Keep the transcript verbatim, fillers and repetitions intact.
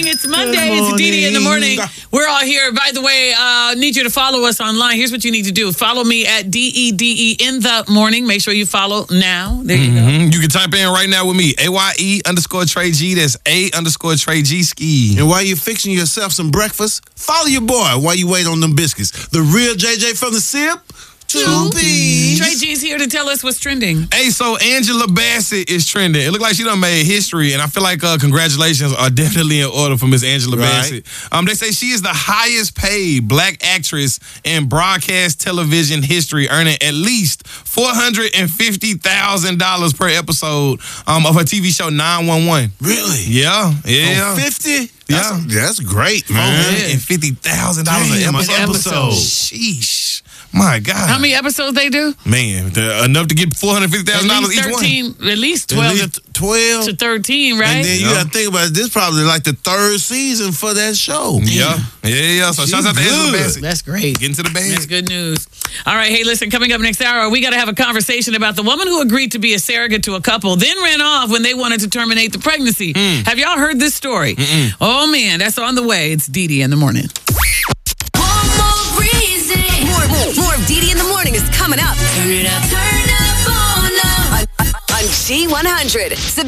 morning. It's Monday. It's D D in the morning. We're all here. By the way, I uh, need you to follow us online. Here's what you need to do. Follow me at D E D E in the morning. Make sure you follow now. There you mm-hmm. go. You can type in right now with me. A Y E underscore Trey G. That's A underscore Trey G ski. And while you're fixing yourself some breakfast, follow your boy while you wait on them biscuits. The real J J from the Sip. Two P's. Trey G's here to tell us what's trending. Hey, so Angela Bassett is trending. It looked like she done made history, and I feel like uh, congratulations are definitely in order for Miss Angela Right. Bassett. Um, they say she is the highest paid black actress in broadcast television history, earning at least four hundred fifty thousand dollars per episode um, of her T V show nine one one. Really? Yeah, yeah. On fifty? Yeah. That's, that's great, man. four hundred fifty thousand dollars an Damn, an episode. episode. Sheesh. My God. How many episodes they do? Man, the, enough to get four hundred fifty thousand dollars each one. thirteen, at least twelve At least twelve to thirteen, right? And then you Yeah. got to think about it. This probably like the third season for that show. Yeah, yeah, yeah. So She shout out to Angela good. Bassett. That's great. Get into the bag. That's good news. All right, hey, listen, coming up next hour, we got to have a conversation about the woman who agreed to be a surrogate to a couple, then ran off when they wanted to terminate the pregnancy. Mm. Have y'all heard this story? Mm-mm. Oh, man, that's on the way. It's Dee Dee in the morning. One more reason. More, more, more of D D in the morning is coming up Turn it up. Turn up on up. on, on G one hundred.